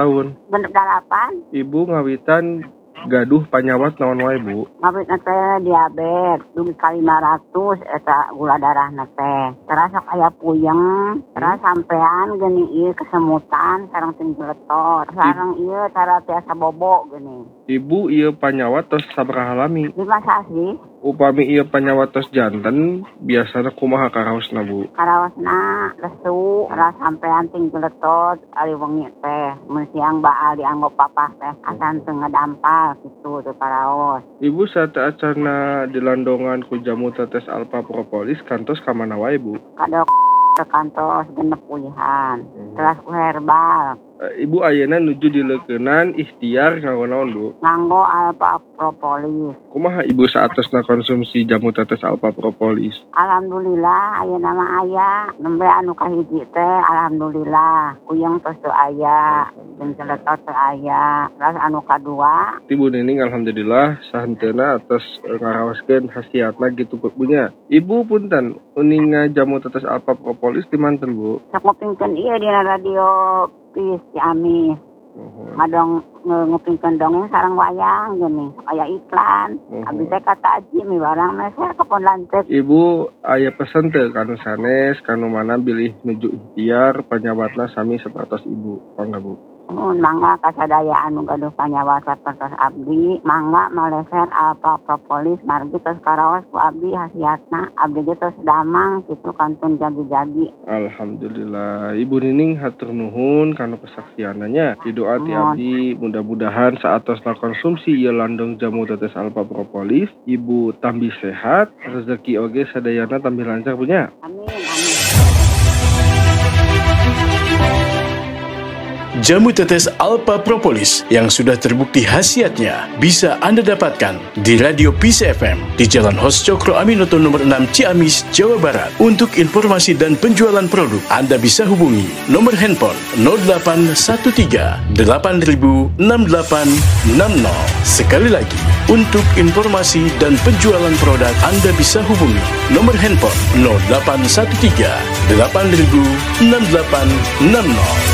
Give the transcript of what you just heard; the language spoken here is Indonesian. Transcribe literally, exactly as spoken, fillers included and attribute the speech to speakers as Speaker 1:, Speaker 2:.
Speaker 1: tahun.
Speaker 2: Genep dalapan.
Speaker 1: Ibu ngawitan gaduh panyawat naon wae Bu?
Speaker 2: Ngawit teh diabetes, dugi ka lima ratus eta gula darah teh. Terasa kayak puyeng, terus sampean gini ieu kesemutan sareng teu geletot. Sareng ieu cara tiasa bobo gini.
Speaker 1: Ibu ieu panyawat tos sabaraha lami?
Speaker 2: Lima sasi.
Speaker 1: Upami ieu panyawat tos janten, biasana kumaha karaosna Bu?
Speaker 2: Karaosna lesu, terus sampean teu geletot ari wengi teh. Mun siang baal dianggo papah teh asan teu ngadampal gitu teu karaos.
Speaker 1: Ibu saat acarna dilandongan ku jamu tetes alpha propolis kantos ka mana wae Bu?
Speaker 2: Kadok ke kantos genep pulihan. Terus ku herbal.
Speaker 1: Ibu ayeuna nuju dileukeunnan ikhtiar nganggo naon Bu?
Speaker 2: Nganggo alpha propolis.
Speaker 1: Kumaha Ibu saatosna konsumsi jamu tetes alpha propolis?
Speaker 2: Alhamdulillah ayeuna mah aya. Nembe anu kahiji teh alhamdulillah puyeng tos teu aya, jeung celetot teu aya. Terus anu kadua
Speaker 1: Ibu Nining alhamdulillah sahenteuna atas ngaraoskeun khasiatna gitu punya. Ibu punten uninga jamu tetes alpha propolis di manten Bu?
Speaker 2: Sok ngopingkeun ieu dina radio Pis Ciamis.
Speaker 1: Uhum.
Speaker 2: Ngadong ngopingkeun dongeng sareng wayang gini, aya iklan.
Speaker 1: Uhum.
Speaker 2: Abdi teh kata aji mi barang meser kapon lanceuk.
Speaker 1: Ibu aya pesen teu kanu sanes kanu mana bilih nuju ikhtiar panyawatna sami sapertos Ibu. Mangga Bu.
Speaker 2: Mun mangga kasadaya anu gaduh panyawat sapertos abdi, mangga maleser alpha propolis margi tos karaos ku abdi hasiatna. Abdi ge tos damang kitu kantun jadi-jadi.
Speaker 1: Alhamdulillah. Ibu Nining hatur nuhun kana kesaksiananya. Didoa ti abdi mudah-mudahan saatosna konsumsi ieu landong jamu tetes alpha propolis, Ibu tambih sehat, rezeki oge sadayana tambih lancar punya.
Speaker 2: Amin amin.
Speaker 3: Jamu tetes alpha propolis yang sudah terbukti khasiatnya bisa Anda dapatkan di Radio Peace F M di Jalan Hos Cokro Aminoto nomor enam Ciamis, Jawa Barat. Untuk informasi dan penjualan produk, Anda bisa hubungi nomor handphone nol delapan satu tiga delapan nol enam delapan enam nol. Sekali lagi, untuk informasi dan penjualan produk, Anda bisa hubungi nomor handphone nol delapan satu tiga delapan nol enam delapan enam nol.